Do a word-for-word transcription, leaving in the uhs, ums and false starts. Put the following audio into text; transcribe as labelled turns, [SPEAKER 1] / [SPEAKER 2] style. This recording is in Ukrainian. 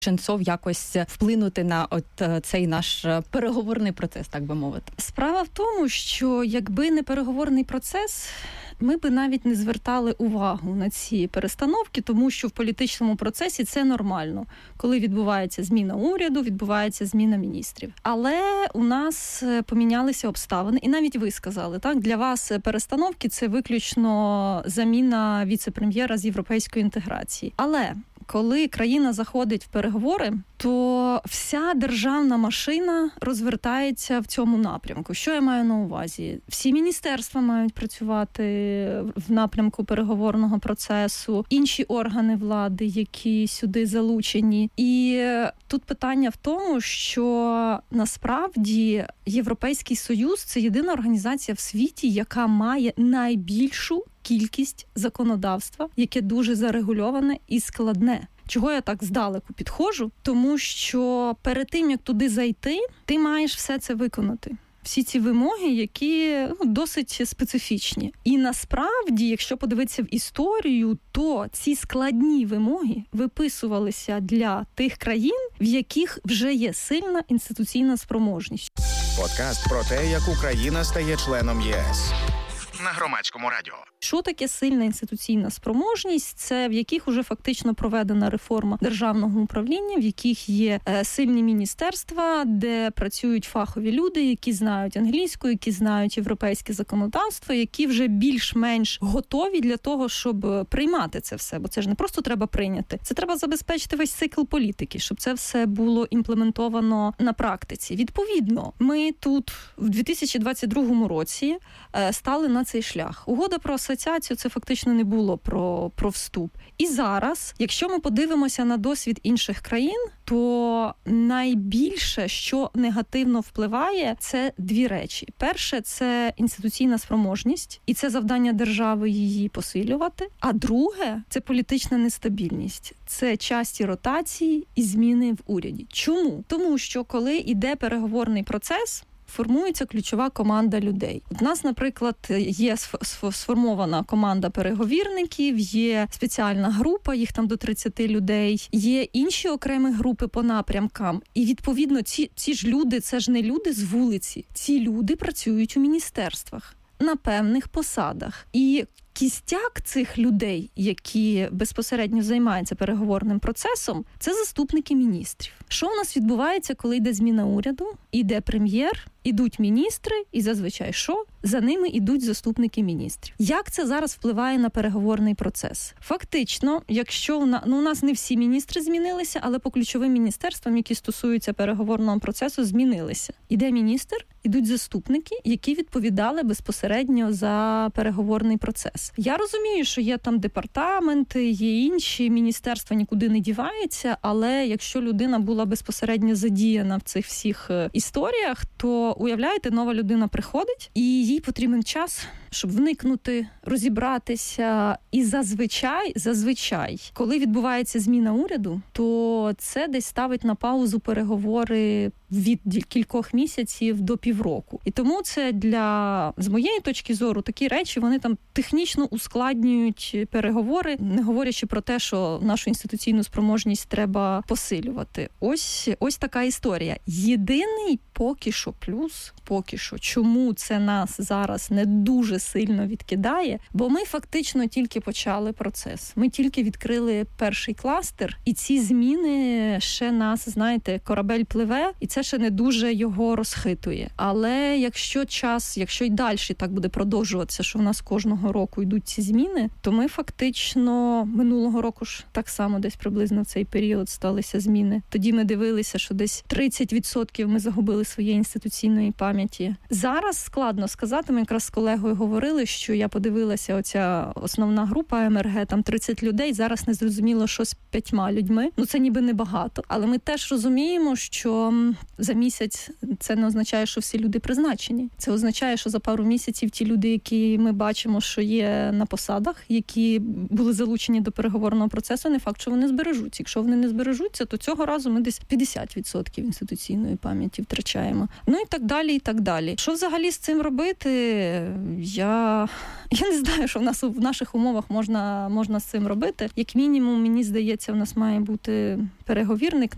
[SPEAKER 1] Сенцов якось вплинути на от цей наш переговорний процес, так би мовити?
[SPEAKER 2] Справа в тому, що якби не переговорний процес, ми би навіть не звертали увагу на ці перестановки, тому що в політичному процесі це нормально. Коли відбувається зміна уряду, відбувається зміна міністрів. Але у нас помінялися обставини, і навіть ви сказали, так, для вас перестановки – це виключно заміна віце-прем'єра з європейської інтеграції. Але коли країна заходить в переговори, то вся державна машина розвертається в цьому напрямку. Що я маю на увазі? Всі міністерства мають працювати в напрямку переговорного процесу, інші органи влади, які сюди залучені. І тут питання в тому, що насправді Європейський Союз – це єдина організація в світі, яка має найбільшу кількість законодавства, яке дуже зарегульоване і складне. Чого я так здалеку підходжу? Тому що перед тим, як туди зайти, ти маєш все це виконати. Всі ці вимоги, які ну, досить специфічні. І насправді, якщо подивитися в історію, то ці складні вимоги виписувалися для тих країн, в яких вже є сильна інституційна спроможність.
[SPEAKER 3] Подкаст про те, як Україна стає членом ЄС. На Громадському радіо.
[SPEAKER 2] Що таке сильна інституційна спроможність? Це в яких уже фактично проведена реформа державного управління, в яких є е, сильні міністерства, де працюють фахові люди, які знають англійську, які знають європейське законодавство, які вже більш-менш готові для того, щоб приймати це все. Бо це ж не просто треба прийняти. Це треба забезпечити весь цикл політики, щоб це все було імплементовано на практиці. Відповідно, ми тут в дві тисячі двадцять другому році е, стали на цей шлях. Угода про асоціацію – це фактично не було про, про вступ. І зараз, якщо ми подивимося на досвід інших країн, то найбільше, що негативно впливає, це дві речі. Перше – це інституційна спроможність, і це завдання держави її посилювати. А друге – це політична нестабільність. Це часті ротації і зміни в уряді. Чому? Тому що коли йде переговорний процес, формується ключова команда людей. У нас, наприклад, є сформована команда переговірників, є спеціальна група, їх там до тридцять людей, є інші окремі групи по напрямкам. І, відповідно, ці, ці ж люди, це ж не люди з вулиці. Ці люди працюють у міністерствах на певних посадах. І кістяк цих людей, які безпосередньо займаються переговорним процесом, це заступники міністрів. Що у нас відбувається, коли йде зміна уряду, іде прем'єр, ідуть міністри, і зазвичай що? За ними ідуть заступники міністрів. Як це зараз впливає на переговорний процес? Фактично, якщо у нас, ну, у нас не всі міністри змінилися, але по ключовим міністерствам, які стосуються переговорного процесу, змінилися. Іде міністр, ідуть заступники, які відповідали безпосередньо за переговорний процес. Я розумію, що є там департаменти, є інші, міністерства нікуди не діваються, але якщо людина була безпосередньо задіяна в цих всіх історіях, то, уявляєте, нова людина приходить, і їй потрібен час, щоб вникнути, розібратися. І зазвичай, зазвичай, коли відбувається зміна уряду, то це десь ставить на паузу переговори від кількох місяців до півроку. І тому це для, з моєї точки зору, такі речі, вони там технічно ускладнюють переговори, не говорячи про те, що нашу інституційну спроможність треба посилювати. Ось, ось така історія. Єдиний поки що плюс, поки що, чому це нас зараз не дуже сильно відкидає, бо ми фактично тільки почали процес. Ми тільки відкрили перший кластер, і ці зміни ще нас, знаєте, корабель пливе, і це ще не дуже його розхитує. Але якщо час, якщо й далі так буде продовжуватися, що в нас кожного року йдуть ці зміни, то ми фактично минулого року ж так само десь приблизно в цей період сталися зміни. Тоді ми дивилися, що десь тридцять відсотків ми загубили своєї інституційної пам'яті. Зараз складно сказати, ми якраз з колегою говорили, що я подивилася, оця основна група ем ер ге, там тридцять людей, зараз не зрозуміло, що з п'ятьма людьми. Ну це ніби небагато, але ми теж розуміємо, що за місяць це не означає, що всі люди призначені. Це означає, що за пару місяців ті люди, які ми бачимо, що є на посадах, які були залучені до переговорного процесу, не факт, що вони збережуться. Якщо вони не збережуться, то цього разу ми десь п'ятдесят відсотків інституційної пам'яті втрачаємо. Ну і так далі, і так далі. Що взагалі з цим робити? Я, я не знаю, що в нас в наших умовах можна, можна з цим робити. Як мінімум, мені здається, в нас має бути переговірник,